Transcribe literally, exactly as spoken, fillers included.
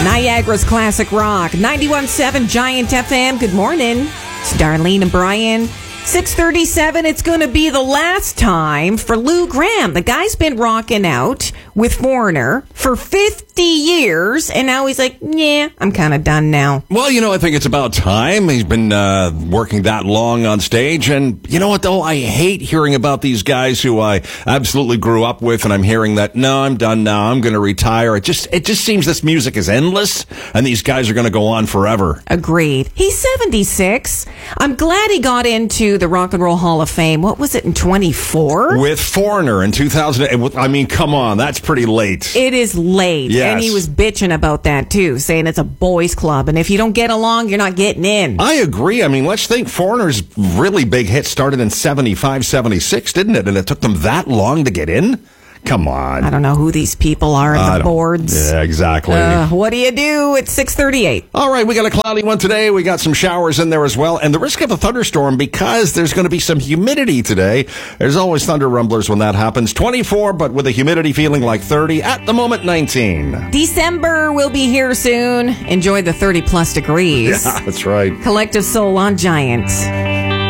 Niagara's Classic Rock, ninety-one point seven Giant F M. Good morning. It's Darlene and Brian. six thirty-seven, it's going to be the last time for Lou Gramm. The guy's been rocking out with Foreigner for fifty years, and now he's like, yeah, I'm kind of done now. Well, you know, I think it's about time. He's been uh, working that long on stage, and you know what, though? I hate hearing about these guys who I absolutely grew up with, and I'm hearing that, no, I'm done now, I'm going to retire. It just it just seems this music is endless, and these guys are going to go on forever. Agreed. He's seventy-six. I'm glad he got into the Rock and Roll Hall of Fame. What was it, in twenty-four? With Foreigner in two thousand. I mean, come on, that's pretty late. It is late. Yes. And he was bitching about that, too, saying it's a boys' club, and if you don't get along, you're not getting in. I agree. I mean, let's think. Foreigner's really big hit started in seventy-five, seventy-six, didn't it? And it took them that long to get in? Come on. I don't know who these people are at the boards. Yeah, exactly. Uh, what do you do? It's six thirty-eight. All right, we got a cloudy one today. We got some showers in there as well. And the risk of a thunderstorm because there's going to be some humidity today. There's always thunder rumblers when that happens. twenty-four, but with a humidity feeling like thirty. At the moment, nineteen. December will be here soon. Enjoy the thirty-plus degrees. Yeah, that's right. Collective Soul on Giants.